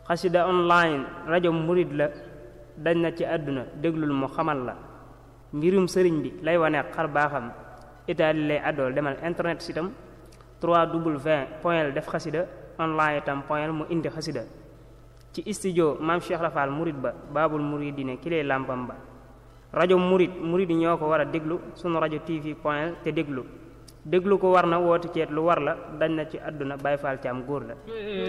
xasida online rajo murid la dañ na ci àdduna déglul mu xamal la mbirum sëriñ bi lay wane xar baaxam itaali lay àddool demal internet sitam 3w def xasida online itam point mu indi xasida ci studio maam Cheikh Rafal murid ba baabul muridine ki lay làmpam ba rajo murid yi ñoo ko war a déglu sunu rajo tv point te déglu ko war na woote ceet lu war la dañ na ci àdduna Baay Faal ci am góor la